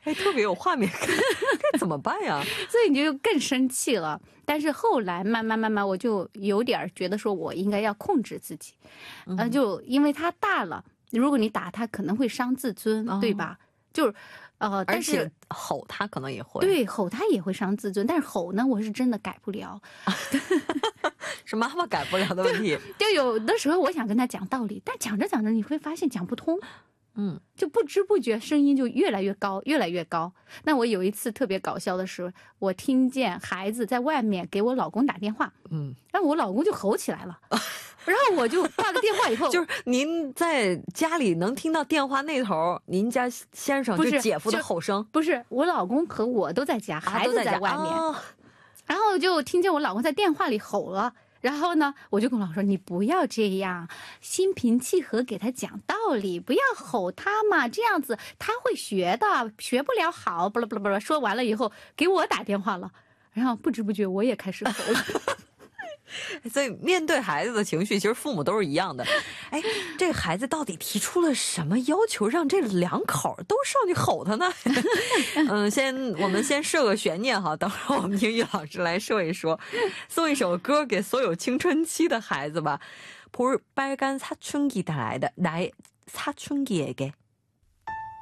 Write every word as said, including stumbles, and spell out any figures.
哎，特别有画面感，该怎么办呀？ 所以你就更生气了。但是后来慢慢慢慢，我就有点觉得说我应该要控制自己，嗯、呃，就因为他大了，如果你打他可能会伤自尊，哦、对吧？就是呃，但是而且吼他可能也会， 对，吼他也会伤自尊，但是吼呢，我是真的改不了， 是妈妈改不了的问题。 就有的时候我想跟他讲道理，但讲着讲着你会发现讲不通。嗯，就不知不觉声音就越来越高，越来越高。那我有一次特别搞笑的是，我听见孩子在外面给我老公打电话，嗯，然后我老公就吼起来了，然后我就挂了电话以后， 就是您在家里能听到电话那头，您家先生就姐夫的吼声， 不是我老公和我都在家，孩子在外面， 哦、 然后就听见我老公在电话里吼了。然后呢，我就跟我老公说：“你不要这样，心平气和给他讲道理，不要吼他嘛，这样子他会学的，学不了好。”不啦不啦不啦，说完了以后给我打电话了，然后不知不觉我也开始吼了。 所以面对孩子的情绪，其实父母都是一样的。哎，这个孩子到底提出了什么要求，让这两口都上去吼他呢？嗯，先我们先设个悬念哈，等会儿我们听玉老师来说一说，送一首歌给所有青春期的孩子吧。볼빨간사춘기달아이다나의사춘기에게